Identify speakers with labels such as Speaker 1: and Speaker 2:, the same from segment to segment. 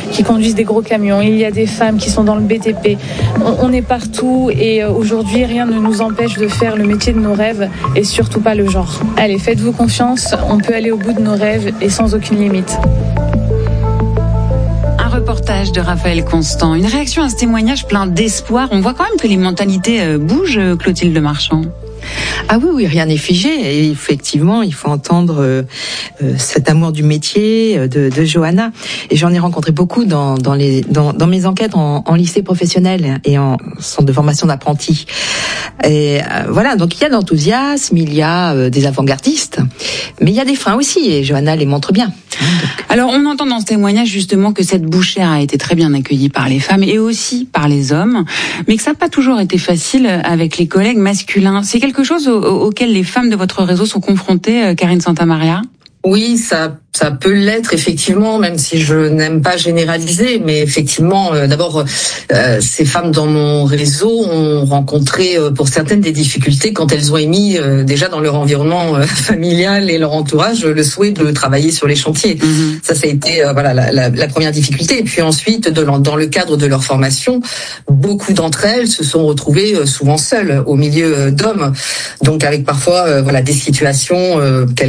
Speaker 1: qui conduisent des gros camions, il y a des femmes qui sont dans le BTP. On est partout et aujourd'hui, rien ne nous empêche de faire le métier de nos rêves et surtout pas le genre. Allez, faites-vous confiance, on peut aller au bout de nos rêves et sans aucune limite.
Speaker 2: Reportage de Raphaël Constant. Une réaction à ce témoignage plein d'espoir. On voit quand même que les mentalités bougent, Clotilde Marchand.
Speaker 3: Ah oui, rien n'est figé. Et effectivement, il faut entendre cet amour du métier de Johanna. Et j'en ai rencontré beaucoup dans mes enquêtes en lycée professionnel et en centre de formation d'apprentis. Et voilà, donc il y a de l'enthousiasme, il y a des avant-gardistes, mais il y a des freins aussi. Et Johanna les montre bien.
Speaker 2: Alors, on entend dans ce témoignage justement que cette bouchère a été très bien accueillie par les femmes et aussi par les hommes, mais que ça n'a pas toujours été facile avec les collègues masculins. C'est quelque chose auquel les femmes de votre réseau sont confrontées, Karine Santamaria ?
Speaker 4: Oui, ça peut l'être effectivement, même si je n'aime pas généraliser, mais effectivement, d'abord, ces femmes dans mon réseau ont rencontré pour certaines des difficultés quand elles ont émis déjà dans leur environnement familial et leur entourage le souhait de travailler sur les chantiers. Mmh. Ça a été la première difficulté. Et puis ensuite, dans le cadre de leur formation, beaucoup d'entre elles se sont retrouvées souvent seules au milieu d'hommes, donc avec parfois des situations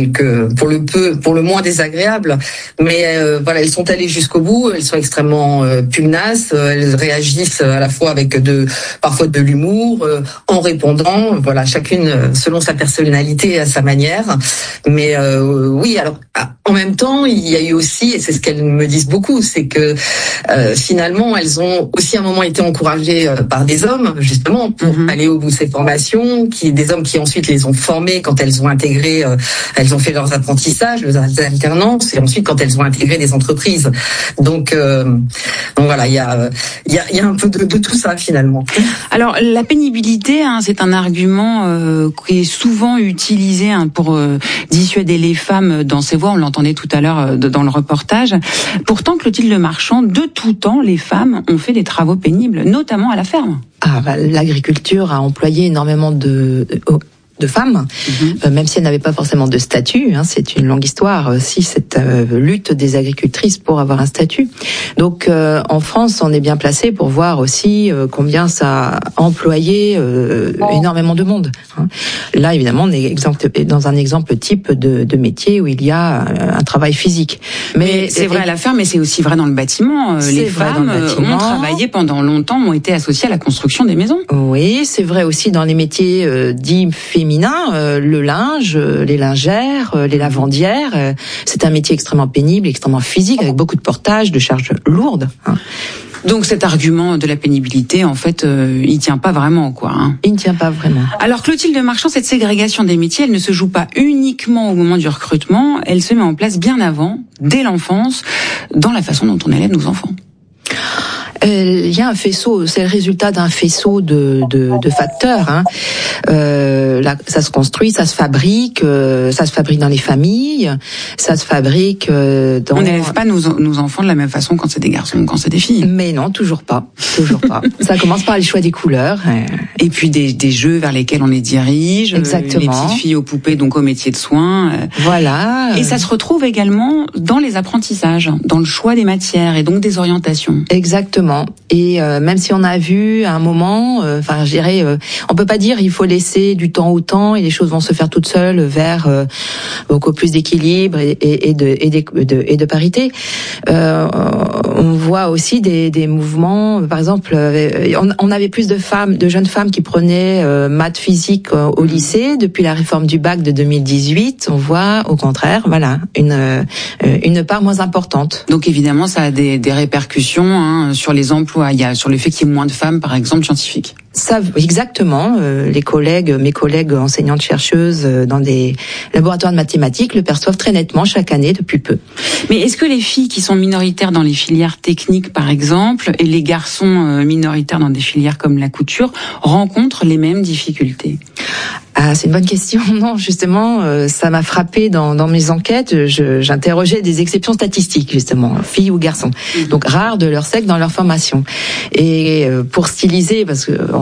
Speaker 4: pour le moins désagréables, mais elles sont allées jusqu'au bout, elles sont extrêmement pugnaces, elles réagissent à la fois avec parfois de l'humour, en répondant, chacune selon sa personnalité et à sa manière. Mais oui, alors en même temps, il y a eu aussi, et c'est ce qu'elles me disent beaucoup, c'est que finalement, elles ont aussi à un moment été encouragées par des hommes, justement, pour aller au bout de ces formations, des hommes qui ensuite les ont formées quand elles ont intégré, elles ont fait leurs apprentissages, leurs alternances, et ensuite quand elles ont intégré des entreprises. Donc voilà, il y a un peu de tout ça finalement.
Speaker 2: Alors la pénibilité, c'est un argument qui est souvent utilisé pour dissuader les femmes dans ces voies. On l'entendait tout à l'heure dans le reportage. Pourtant, Clotilde Marchand, de tout temps, les femmes ont fait des travaux pénibles, notamment à la ferme.
Speaker 3: L'agriculture a employé énormément de femmes, même si elles n'avaient pas forcément de statut. C'est une longue histoire aussi, cette lutte des agricultrices pour avoir un statut. Donc en France, on est bien placé pour voir aussi combien ça a employé énormément de monde. Là, évidemment, on est dans un exemple type de métier où il y a un travail physique.
Speaker 2: Mais c'est vrai à la ferme, mais c'est aussi vrai dans le bâtiment. Les femmes ont travaillé pendant longtemps, ont été associées à la construction des maisons.
Speaker 3: Oui, c'est vrai aussi dans les métiers dits féminins, le linge, les lingères, les lavandières. C'est un métier extrêmement pénible, extrêmement physique, avec beaucoup de portage, de charges lourdes.
Speaker 2: Donc cet argument de la pénibilité, en fait, il tient pas vraiment, quoi.
Speaker 3: Il ne tient pas vraiment.
Speaker 2: Alors Clotilde Marchand, cette ségrégation des métiers, elle ne se joue pas uniquement au moment du recrutement, elle se met en place bien avant, dès l'enfance, dans la façon dont on élève nos enfants.
Speaker 3: Il y a un faisceau, c'est le résultat d'un faisceau de facteurs. Là, ça se construit, ça se fabrique dans les familles, ça se fabrique dans...
Speaker 2: On n'élève pas nos enfants de la même façon quand c'est des garçons ou quand c'est des filles.
Speaker 3: Mais non, toujours pas. Ça commence par les choix des couleurs.
Speaker 2: Et puis des jeux vers lesquels on les dirige.
Speaker 3: Exactement.
Speaker 2: Les petites filles aux poupées, donc au métier de soins.
Speaker 3: Voilà.
Speaker 2: Et ça se retrouve également dans les apprentissages, dans le choix des matières et donc des orientations.
Speaker 3: Exactement. Et même si on a vu à un moment, je dirais, on peut pas dire il faut laisser du temps au temps et les choses vont se faire toutes seules vers beaucoup plus d'équilibre et de parité. On voit aussi des mouvements. Par exemple, on avait plus de jeunes femmes qui prenaient maths physique au lycée. Depuis la réforme du bac de 2018, on voit au contraire, une part moins importante.
Speaker 2: Donc évidemment, ça a des répercussions sur les emplois. Il y a sur le fait qu'il y ait moins de femmes, par exemple, scientifiques.
Speaker 3: Ça, exactement. Mes collègues enseignantes chercheuses dans des laboratoires de mathématiques le perçoivent très nettement chaque année depuis peu.
Speaker 2: Mais est-ce que les filles qui sont minoritaires dans les filières techniques, par exemple, et les garçons minoritaires dans des filières comme la couture rencontrent les mêmes difficultés ?
Speaker 3: C'est une bonne question. Non, justement, ça m'a frappé dans mes enquêtes. J'interrogeais des exceptions statistiques, justement, filles ou garçons. Donc rares de leur sexe dans leur formation. Et pour styliser, parce que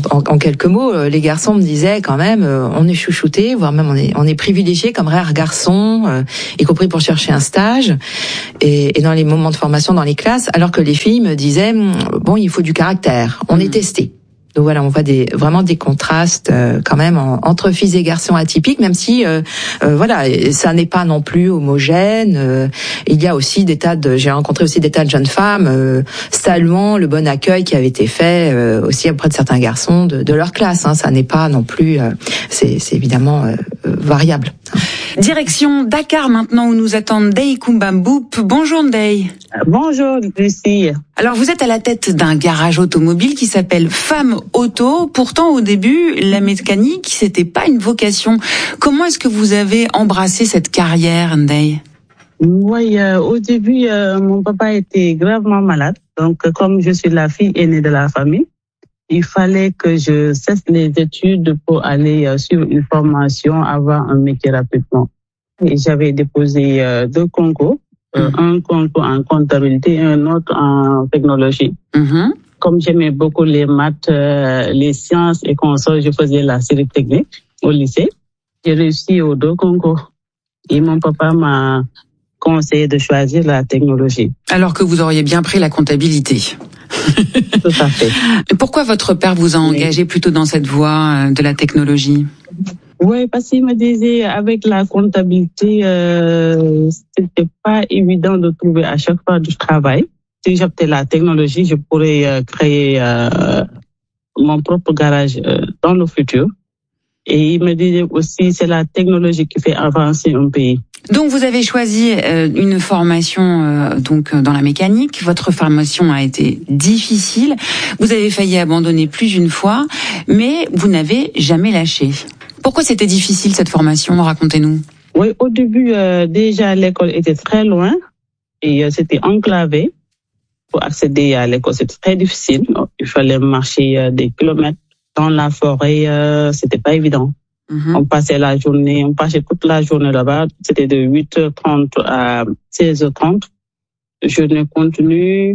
Speaker 3: en quelques mots, les garçons me disaient quand même, on est chouchoutés, voire même on est privilégiés comme rares garçons, y compris pour chercher un stage et dans les moments de formation dans les classes, alors que les filles me disaient, bon, il faut du caractère, on est testé. Donc voilà, on voit vraiment des contrastes quand même entre filles et garçons atypiques, même si voilà, ça n'est pas non plus homogène. Il y a aussi j'ai rencontré aussi des tas de jeunes femmes saluant le bon accueil qui avait été fait aussi auprès de certains garçons de leur classe. Ça n'est pas non plus, c'est évidemment variable.
Speaker 2: Direction Dakar maintenant où nous attend Ndeye Kumbamboup. Bonjour Ndeye.
Speaker 5: Bonjour Lucie.
Speaker 2: Alors vous êtes à la tête d'un garage automobile qui s'appelle Femmes Auto. Pourtant au début, la mécanique, c'était pas une vocation. Comment est-ce que vous avez embrassé cette carrière, Ndeye?
Speaker 5: Oui, au début, mon papa était gravement malade. Donc comme je suis la fille aînée de la famille, il fallait que je cesse les études pour aller suivre une formation, avoir un métier rapidement. Et j'avais déposé 2 concours, un concours en comptabilité et un autre en technologie. Comme j'aimais beaucoup les maths, les sciences et consorts, je faisais la série technique au lycée. J'ai réussi aux 2 concours. Et mon papa m'a conseillé de choisir la technologie.
Speaker 2: Alors que vous auriez bien pris la comptabilité.
Speaker 5: Tout à fait.
Speaker 2: Pourquoi votre père vous a engagé plutôt dans cette voie de la technologie?
Speaker 5: Oui, parce qu'il me disait, avec la comptabilité, c'était pas évident de trouver à chaque fois du travail. Si j'optais la technologie, je pourrais créer mon propre garage dans le futur. Et il me disait aussi, c'est la technologie qui fait avancer un pays.
Speaker 2: Donc vous avez choisi une formation donc dans la mécanique. Votre formation a été difficile. Vous avez failli abandonner plus d'une fois, mais vous n'avez jamais lâché. Pourquoi c'était difficile cette formation? Racontez-nous.
Speaker 5: Oui, au début déjà l'école était très loin et c'était enclavé. Pour accéder à l'école, c'était très difficile. Il fallait marcher des kilomètres dans la forêt. C'était pas évident. On passait toute la journée là-bas. C'était de 8h30 à 16h30. Journée continue.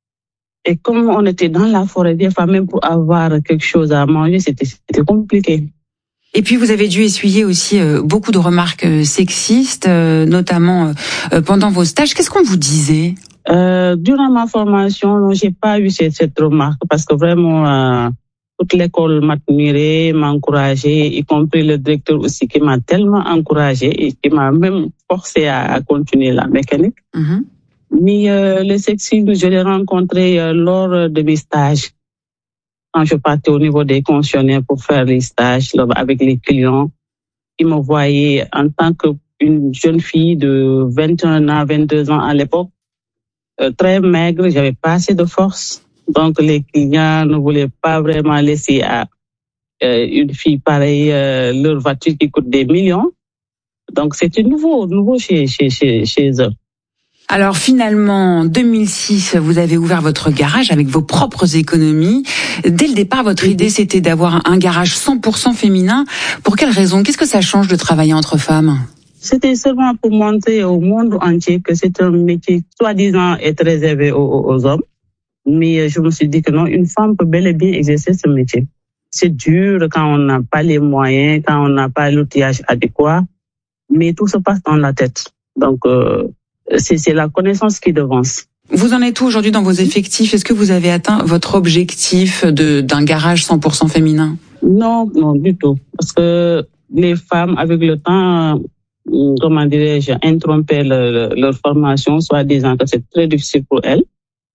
Speaker 5: Et comme on était dans la forêt, des fois même pour avoir quelque chose à manger, c'était compliqué.
Speaker 2: Et puis vous avez dû essuyer aussi beaucoup de remarques sexistes, notamment pendant vos stages. Qu'est-ce qu'on vous disait?
Speaker 5: Durant ma formation, j'ai pas eu cette remarque parce que vraiment toute l'école m'admirait, m'encourageait, y compris le directeur aussi qui m'a tellement encouragé et qui m'a même forcé à continuer la mécanique. Mais le sexisme, je l'ai rencontré lors de mes stages. Quand je partais au niveau des concessionnaires pour faire les stages avec les clients, ils me voyaient en tant qu'une jeune fille de 21 ans, 22 ans à l'époque, très maigre, j'avais pas assez de force. Donc les clients ne voulaient pas vraiment laisser à une fille pareille leur voiture qui coûte des millions. Donc c'était nouveau chez eux.
Speaker 2: Alors finalement, en 2006, vous avez ouvert votre garage avec vos propres économies. Dès le départ, votre idée, c'était d'avoir un garage 100% féminin. Pour quelle raison? Qu'est-ce que ça change de travailler entre femmes?
Speaker 5: C'était seulement pour montrer au monde entier que c'est un métier soi-disant est réservé aux hommes. Mais je me suis dit que non, une femme peut bel et bien exercer ce métier. C'est dur quand on n'a pas les moyens, quand on n'a pas l'outillage adéquat, mais tout se passe dans la tête. Donc, c'est la connaissance qui devance.
Speaker 2: Vous en êtes où aujourd'hui dans vos effectifs? Est-ce que vous avez atteint votre objectif d'un garage 100% féminin?
Speaker 5: Non, du tout. Parce que les femmes, avec le temps, comment dirais-je, interrompaient leur formation, soit disant que c'est très difficile pour elles.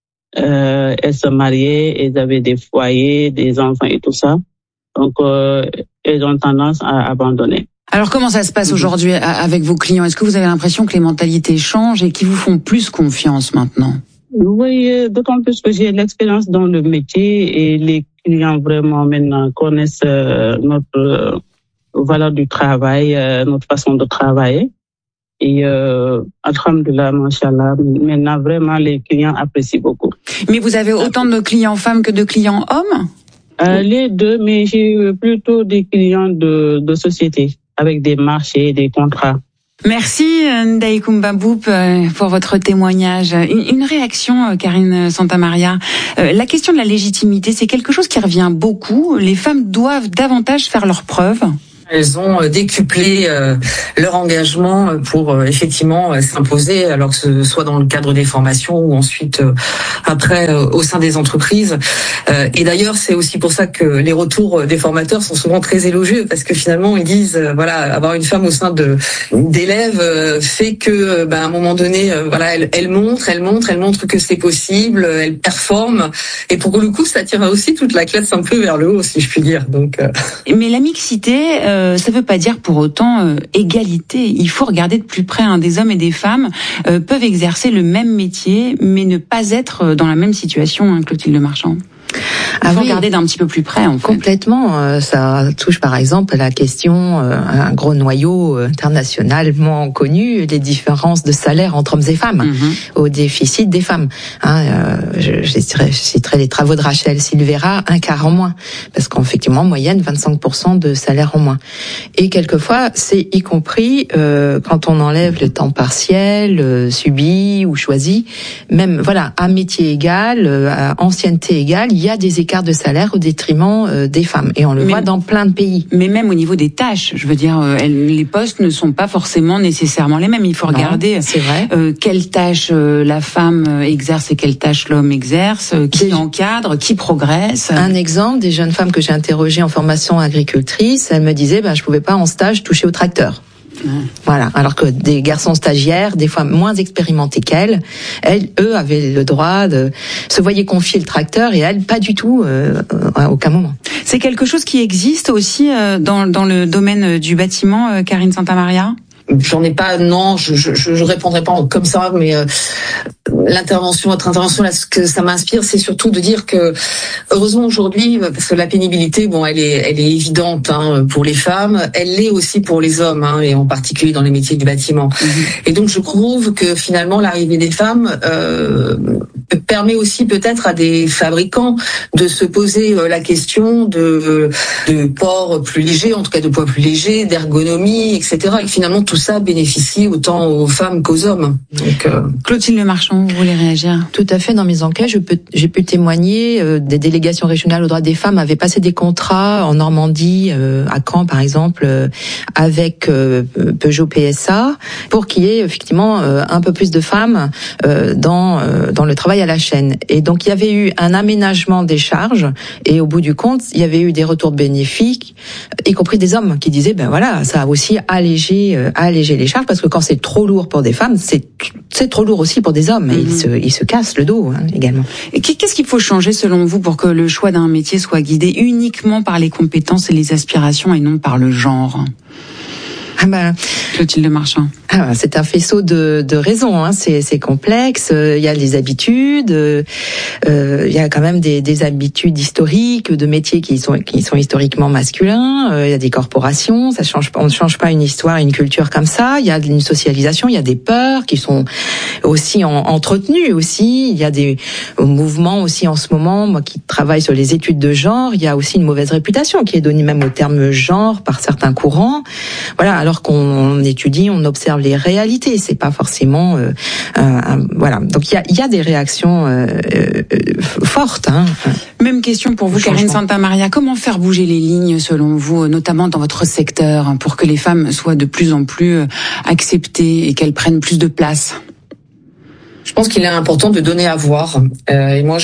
Speaker 5: Elles se mariaient, elles avaient des foyers, des enfants et tout ça. Donc, elles ont tendance à abandonner.
Speaker 2: Alors, comment ça se passe aujourd'hui avec vos clients? Est-ce que vous avez l'impression que les mentalités changent et qu'ils vous font plus confiance maintenant?
Speaker 5: Oui, d'autant plus que j'ai l'expérience dans le métier et les clients vraiment maintenant connaissent notre valeur du travail, notre façon de travailler. Et alhamdoulilah, machallah, maintenant vraiment les clients apprécient beaucoup.
Speaker 2: Mais vous avez autant de clients femmes que de clients hommes?
Speaker 5: Les deux, mais j'ai plutôt des clients de société avec des marchés, des contrats.
Speaker 2: Merci Ndaye Coumba Mboup pour votre témoignage. Une réaction, Karine Santamaria. La question de la légitimité, c'est quelque chose qui revient beaucoup. Les femmes doivent davantage faire leurs preuves.
Speaker 4: Elles ont décuplé leur engagement pour effectivement s'imposer, alors que ce soit dans le cadre des formations ou ensuite après au sein des entreprises. Et d'ailleurs, c'est aussi pour ça que les retours des formateurs sont souvent très élogieux, parce que finalement ils disent voilà, avoir une femme au sein d'élèves fait que à un moment donné voilà, elle montre que c'est possible, elle performe, et pour le coup ça tire aussi toute la classe un peu vers le haut, si je puis dire. Donc
Speaker 2: mais la mixité, ça veut pas dire pour autant égalité. Il faut regarder de plus près. Des hommes et des femmes peuvent exercer le même métier, mais ne pas être dans la même situation, Clotilde Marchand. Il faut regarder d'un petit peu plus près, en fait.
Speaker 3: Complètement. Ça touche par exemple la question, un gros noyau internationalement connu, les différences de salaire entre hommes et femmes, au déficit des femmes. Je citerai les travaux de Rachel Silvera, 1/4 en moins, parce qu'effectivement, en moyenne, 25% de salaire en moins. Et quelquefois, c'est y compris quand on enlève le temps partiel, subi ou choisi, même voilà, à métier égal, à ancienneté égale, il y a des écarts de salaire au détriment des femmes, et on le voit dans plein de pays.
Speaker 2: Mais même au niveau des tâches, je veux dire, les postes ne sont pas forcément nécessairement les mêmes. Il faut regarder quelles tâches la femme exerce et quelles tâches l'homme exerce, qui encadre, qui progresse.
Speaker 3: Un exemple, des jeunes femmes que j'ai interrogées en formation agricultrice, elles me disaient je pouvais pas en stage toucher au tracteur. Voilà, alors que des garçons stagiaires, des fois moins expérimentés qu'elles, eux avaient le droit de se voyaient confier le tracteur, et elles pas du tout, à aucun moment.
Speaker 2: C'est quelque chose qui existe aussi dans le domaine du bâtiment, Karine Santamaria?
Speaker 4: J'en ai pas, non, je répondrai pas comme ça, mais votre intervention là, ce que ça m'inspire, c'est surtout de dire que heureusement aujourd'hui, parce que la pénibilité, elle est évidente pour les femmes, elle l'est aussi pour les hommes, et en particulier dans les métiers du bâtiment. Et donc je trouve que finalement l'arrivée des femmes permet aussi peut-être à des fabricants de se poser la question de port plus léger, en tout cas de poids plus léger, d'ergonomie, etc. Et finalement tout ça bénéficie autant aux femmes qu'aux hommes. Donc,
Speaker 2: Clotilde Marchand, vous voulez réagir?
Speaker 3: Tout à fait. Dans mes enquêtes, j'ai pu témoigner des délégations régionales aux droits des femmes avaient passé des contrats en Normandie, à Caen par exemple, avec Peugeot PSA, pour qu'il y ait effectivement un peu plus de femmes dans le travail à la chaîne. Et donc il y avait eu un aménagement des charges, et au bout du compte, il y avait eu des retours bénéfiques, y compris des hommes qui disaient ça a aussi allégé les charges, parce que quand c'est trop lourd pour des femmes, c'est trop lourd aussi pour des hommes, et ils se cassent le dos également.
Speaker 2: Et qu'est-ce qu'il faut changer selon vous pour que le choix d'un métier soit guidé uniquement par les compétences et les aspirations et non par le genre? Clotilde Marchand.
Speaker 3: C'est un faisceau de raisons. C'est complexe. Il y a les habitudes. Il y a quand même des habitudes historiques, de métiers qui sont historiquement masculins. Il y a des corporations. On ne change pas une histoire, une culture comme ça. Il y a une socialisation. Il y a des peurs qui sont aussi entretenues aussi. Il y a des mouvements aussi en ce moment. Moi, qui travaille sur les études de genre, il y a aussi une mauvaise réputation qui est donnée même au terme genre par certains courants. Voilà. Alors qu'on étudie, on observe les réalités, c'est pas forcément voilà. Donc il y a des réactions fortes.
Speaker 2: Même question pour vous, Karine Santamaria. Comment faire bouger les lignes selon vous, notamment dans votre secteur, pour que les femmes soient de plus en plus acceptées et qu'elles prennent plus de place?
Speaker 4: Je pense qu'il est important de donner à voir. Et moi,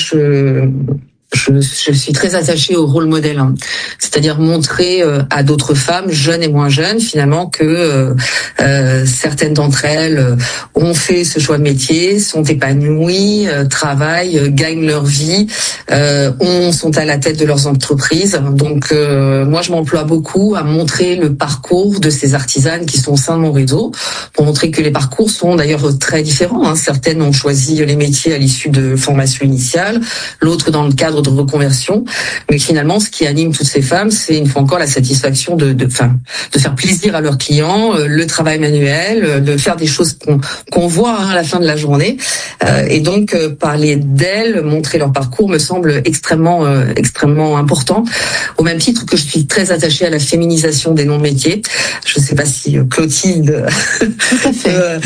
Speaker 4: je suis très attachée au rôle modèle, c'est-à-dire montrer à d'autres femmes, jeunes et moins jeunes, finalement, que certaines d'entre elles ont fait ce choix de métier, sont épanouies, travaillent, gagnent leur vie, sont à la tête de leurs entreprises. Donc moi, je m'emploie beaucoup à montrer le parcours de ces artisanes qui sont au sein de mon réseau, pour montrer que les parcours sont d'ailleurs très différents. Certaines ont choisi les métiers à l'issue de formation initiale, l'autre dans le cadre cadre de reconversion. Mais finalement, ce qui anime toutes ces femmes, c'est une fois encore la satisfaction de faire plaisir à leurs clients, le travail manuel, de faire des choses qu'on voit à la fin de la journée. Et donc, parler d'elles, montrer leur parcours me semble extrêmement important. Au même titre que je suis très attachée à la féminisation des noms de métiers. Je ne sais pas si Clotilde...
Speaker 3: Tout à fait.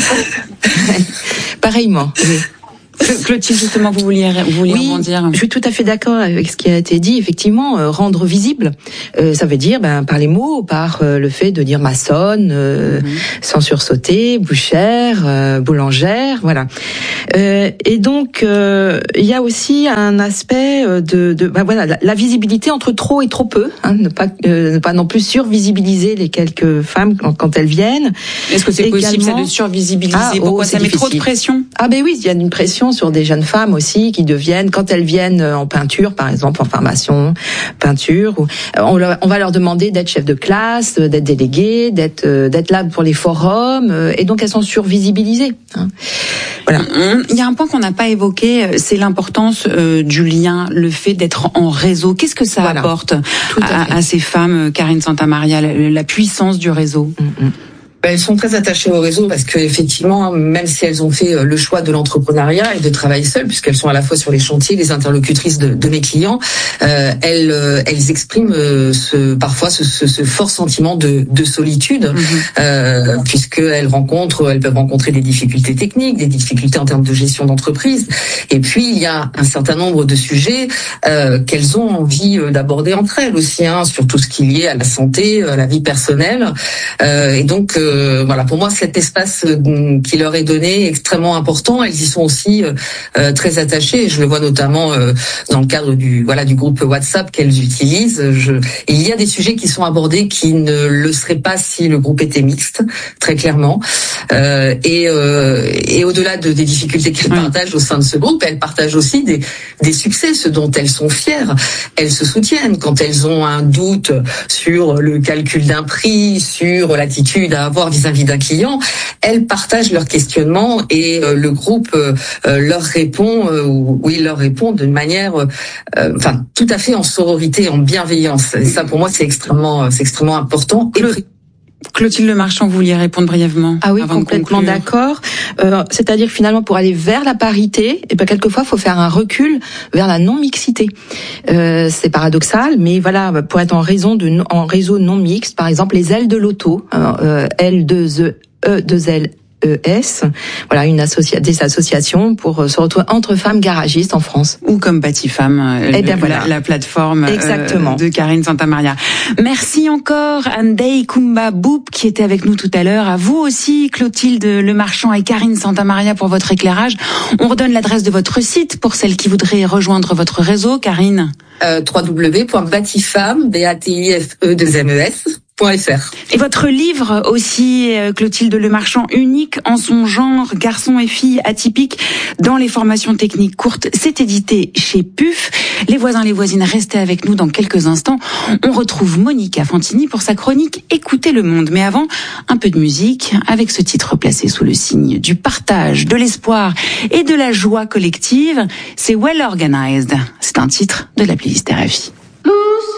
Speaker 3: Pareillement. Oui.
Speaker 2: Clotilde, justement, vous vouliez rebondir.
Speaker 3: Je suis tout à fait d'accord avec ce qui a été dit. Effectivement, rendre visible, ça veut dire par les mots, par le fait de dire maçonne, sans sursauter, bouchère, boulangère, voilà. Et donc, il y a aussi un aspect la visibilité entre trop et trop peu, ne pas non plus survisibiliser les quelques femmes quand elles viennent.
Speaker 2: Est-ce que c'est possible ça de survisibiliser? Pourquoi ça met trop de pression?
Speaker 3: Ben oui, il y a une pression sur des jeunes femmes aussi qui deviennent, quand elles viennent en peinture, par exemple en formation, peinture, on va leur demander d'être chef de classe, d'être déléguée, d'être là pour les forums, et donc elles sont survisibilisées. Voilà.
Speaker 2: Il y a un point qu'on n'a pas évoqué, c'est l'importance du lien, le fait d'être en réseau. Qu'est-ce que ça apporte à ces femmes, Karine Santamaria, la puissance du réseau?
Speaker 4: Elles sont très attachées au réseau parce que effectivement, même si elles ont fait le choix de l'entrepreneuriat et de travailler seules, puisqu'elles sont à la fois sur les chantiers, les interlocutrices de mes clients, elles expriment parfois ce fort sentiment de solitude, puisqu'elles peuvent rencontrer des difficultés techniques, des difficultés en termes de gestion d'entreprise. Et puis il y a un certain nombre de sujets qu'elles ont envie d'aborder entre elles aussi, sur tout ce qui est lié à la santé, à la vie personnelle, et donc voilà, pour moi, cet espace qui leur est donné est extrêmement important. Elles y sont aussi très attachées. Je le vois notamment dans le cadre du groupe WhatsApp qu'elles utilisent. Il y a des sujets qui sont abordés qui ne le seraient pas si le groupe était mixte, très clairement. Et au-delà des difficultés qu'elles partagent au sein de ce groupe, elles partagent aussi des succès, ce dont elles sont fières. Elles se soutiennent quand elles ont un doute sur le calcul d'un prix, sur l'attitude à avoir vis-à-vis d'un client. Elles partagent leurs questionnements et le groupe leur répond d'une manière tout à fait en sororité, en bienveillance. Et ça, pour moi, c'est extrêmement important.
Speaker 2: Clotilde Lemarchand, vous vouliez répondre brièvement?
Speaker 3: Ah oui, complètement d'accord. C'est-à-dire finalement, pour aller vers la parité, quelquefois, il faut faire un recul vers la non-mixité. C'est paradoxal, mais voilà, pour être en réseau non mixte, par exemple, les ailes de l'auto, L2E, 2L. Voilà, des associations pour se retrouver entre femmes garagistes en France.
Speaker 2: Ou comme Batifam, la plateforme de Karine Santamaria. Merci encore Ndeye Kumba Boub qui était avec nous tout à l'heure. À vous aussi Clotilde Lemarchand et Karine Santamaria pour votre éclairage. On redonne l'adresse de votre site pour celles qui voudraient rejoindre votre réseau, Karine.
Speaker 4: www.batifam, BATIFE2MES.fr.
Speaker 2: Et votre livre aussi, Clotilde Lemarchand, unique en son genre, garçons et filles atypiques dans les formations techniques courtes, c'est édité chez PUF. Les voisins, les voisines, restez avec nous dans quelques instants. On retrouve Monica Fantini pour sa chronique Écoutez le monde. Mais avant, un peu de musique avec ce titre placé sous le signe du partage, de l'espoir et de la joie collective. C'est Well Organized. C'est un titre de la playlist RFI.